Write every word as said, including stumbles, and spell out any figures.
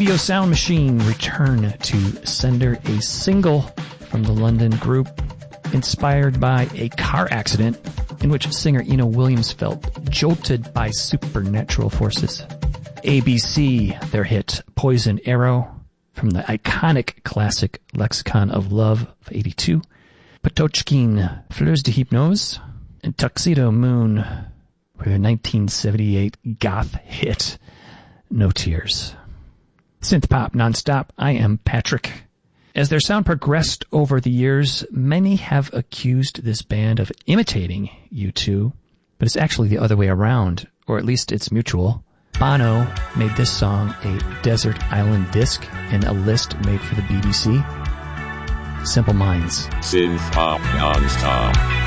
Radio Sound Machine return to sender a single from the London group inspired by a car accident in which singer Eno Williams felt jolted by supernatural forces. A B C, their hit Poison Arrow from the iconic classic Lexicon of Love of eighty-two. Patochkin, Fleurs de Hypnose, and Tuxedo Moon with their nineteen seventy-eight goth hit No Tears. Synth pop nonstop, I am Patrick. As their sound progressed over the years, many have accused this band of imitating U two, but it's actually the other way around, or at least it's mutual. Bono made this song a Desert Island Disc in a list made for the B B C. Simple Minds. Synth pop nonstop.